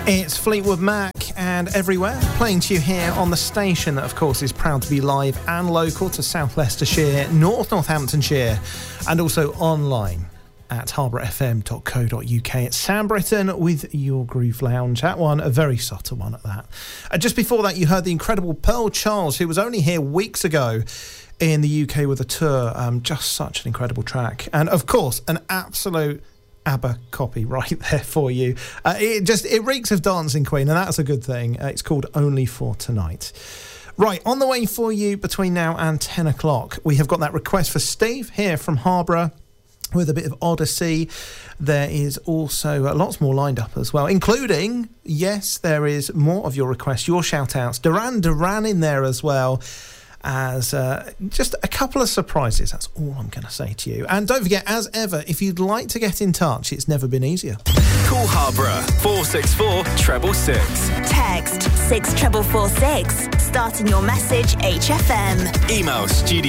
It's Fleetwood Mac and Everywhere, playing to you here on the station that, of course, is proud to be live and local to South Leicestershire, Northamptonshire, and also online at harbourfm.co.uk. It's Sam Britton with your Groove Lounge. That one, a very subtle one at that. Just before that, you heard the incredible Pearl Charles, who was only here weeks ago in the UK with a tour. Just such an incredible track. And, of course, an absolute ABBA copy right there for you. It reeks of Dancing Queen, and that's a good thing. It's called Only for Tonight. Right, on the way for you between now and 10 o'clock, we have got that request for Steve here from Harborough with a bit of Odyssey. There is also lots more lined up as well, including, yes, there is more of your requests, your shout-outs. Duran in there as well, as just a couple of surprises. That's all I'm going to say to you. And don't forget, as ever, if you'd like to get in touch, it's never been easier. Call Harborough 464 666. Text 64446, starting your message HFM. Email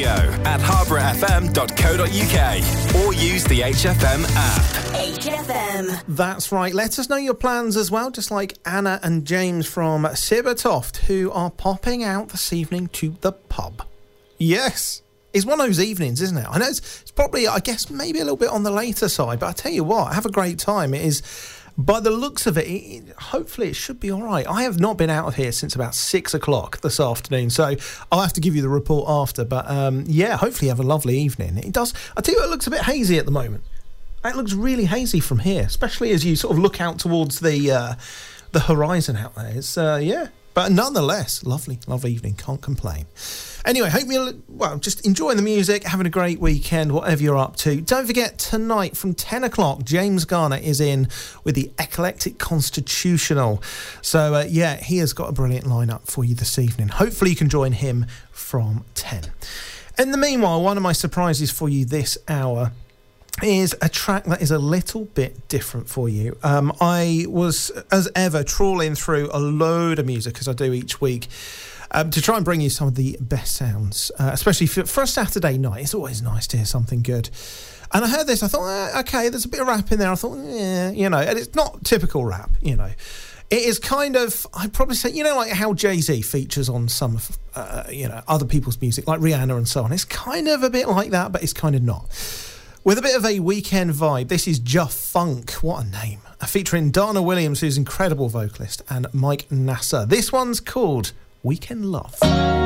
studio@harbourfm.co.uk or use the HFM app. HFM. That's right. Let us know your plans as well, just like Anna and James from Sibbertoft, who are popping out this evening to the pub. Yes. It's one of those evenings, isn't it? I know it's probably, I guess, maybe a little bit on the later side, but I tell you what, have a great time. It is, by the looks of it, hopefully it should be all right. I have not been out of here since about 6 o'clock this afternoon, so I'll have to give you the report after. But yeah, hopefully you have a lovely evening. It does. I tell you what, it looks a bit hazy at the moment. It looks really hazy from here, especially as you sort of look out towards the horizon out there. It's yeah. But nonetheless, lovely evening. Can't complain. Anyway, hope you're, just enjoying the music, having a great weekend, whatever you're up to. Don't forget, tonight from 10 o'clock, James Garner is in with the Eclectic Constitutional. So, yeah, he has got a brilliant lineup for you this evening. Hopefully you can join him from 10. In the meanwhile, one of my surprises for you this hour is a track that is a little bit different for you. I was, as ever, trawling through a load of music, as I do each week, to try and bring you some of the best sounds, especially for a Saturday night. It's always nice to hear something good. And I heard this, I thought, okay, there's a bit of rap in there. I thought, yeah, and it's not typical rap, It is kind of, I'd probably say, like how Jay-Z features on some of, other people's music, like Rihanna and so on. It's kind of a bit like that, but it's kind of not. With a bit of a weekend vibe, this is Just Funk, what a name, featuring Dana Williams, who's an incredible vocalist, and Mike Nasser. This one's called Weekend Love.